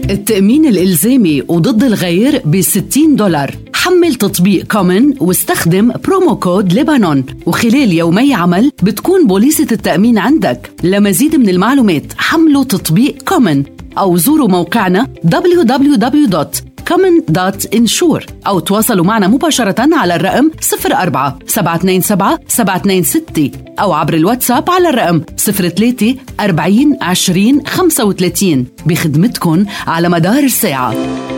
التأمين الإلزامي وضد الغير $60. حمل تطبيق كومن واستخدم برومو كود لبنان، وخلال يومي عمل بتكون بوليصة التأمين عندك. لمزيد من المعلومات حملوا تطبيق كومن أو زوروا موقعنا www.common.insure أو تواصلوا معنا مباشرة على الرقم 04-727-726 أو عبر الواتساب على الرقم 03-40-20-35 بخدمتكم على مدار الساعة.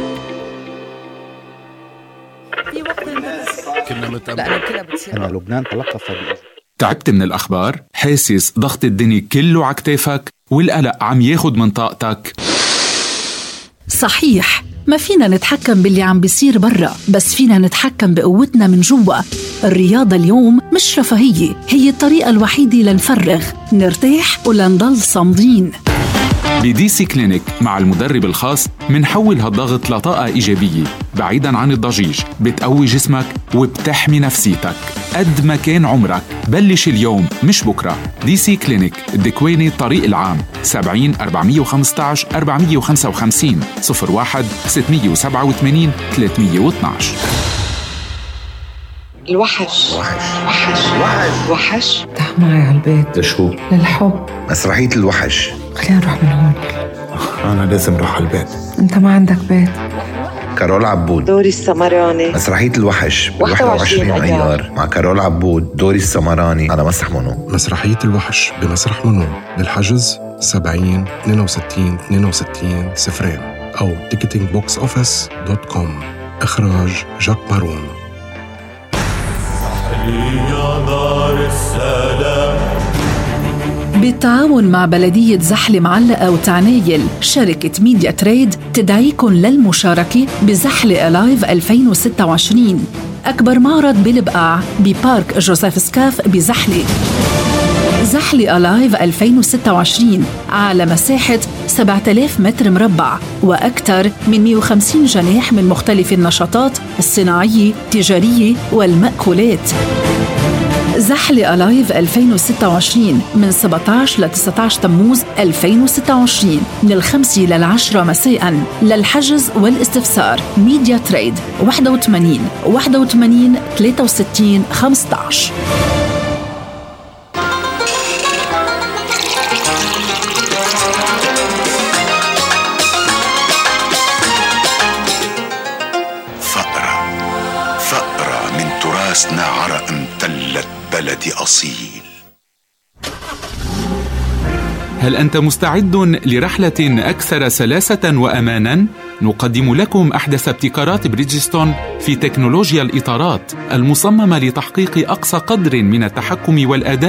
أنا لبنان تلقف. تعبت من الأخبار؟ حاسس ضغط الدنيا كله عكتافك والقلق عم ياخد من طاقتك؟ صحيح، ما فينا نتحكم باللي عم بيصير برا، بس فينا نتحكم بقوتنا من جوا. الرياضة اليوم مش رفاهية، هي الطريقة الوحيدة لنفرغ، نرتاح ولنضل صامدين. بدي سي كلينيك مع المدرب الخاص منحول هالضغط لطاقة إيجابية بعيداً عن الضجيج، بتقوي جسمك وبتحمي نفسيتك. قد ما كان عمرك بلش اليوم مش بكرة. دي سي كلينيك الدكواني الطريق العام 70-415-455 01-687-312. الوحش تعال معي على البيت. لشو؟ للحب. مسرحية الوحش. خلينا نروح من هون. أنا لازم أروح على البيت. أنت ما عندك بيت. كارول عبود. دوري السمراني. مسرحية الوحش 21 أيار مع كارول عبود، دوري السمراني على مسرح منو. مسرحية الوحش بمسرح منو بالحجز 70-62-62 صفرين أو ticketingboxoffice.com. إخراج جاك بارون. بالتعاون مع بلدية زحلة معلقة وتعنايل، شركة ميديا تريد تدعيكم للمشاركة بزحلة ألايف 2026، أكبر معرض بالبقاع ببارك جوزيف سكاف بزحلة. زحلة ألايف 2026 على مساحة 7000 متر مربع وأكثر من 150 جناح من مختلف النشاطات الصناعية، التجارية والمأكولات. زحلة ألايف 2026 من 17 ل 19 تموز 2026 من 5 ل 10 مساء. للحجز والاستفسار ميديا تريد 81 63 15. فقرة من تراثنا، عرق امتلت بلدي أصيل. هل أنت مستعد لرحلة أكثر سلاسة وأماناً؟ نقدم لكم أحدث ابتكارات بريدجستون في تكنولوجيا الإطارات المصممة لتحقيق أقصى قدر من التحكم والأداء